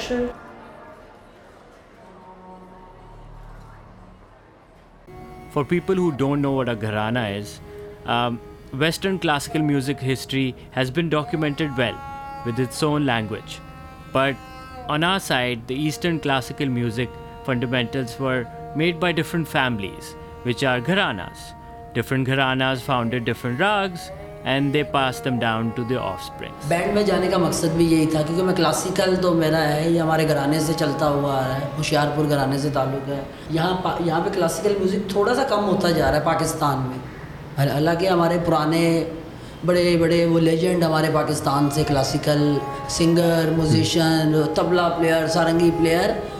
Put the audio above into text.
culture. For people who don't know what a gharana is, Western classical music history has been documented well with its own language. But on our side, the Eastern classical music fundamentals were made by different families, which are gharanas. Different gharanas founded different rags and they passed them down to the offspring. Band में जाने का मकसद भी यही था क्योंकि मैं classical तो मेरा है, ये हमारे घराने से चलता हुआ आ रहा है, होशियारपुर घराने से ताल्लुक़ है। यहाँ पे क्लासिकल म्यूज़िक थोड़ा सा कम होता जा रहा है पाकिस्तान में। हालांकि हमारे पुराने बड़े बड़े वो लेजेंड हमारे पाकिस्तान से classical singer, musician, tabla player, सारंगी प्लेयर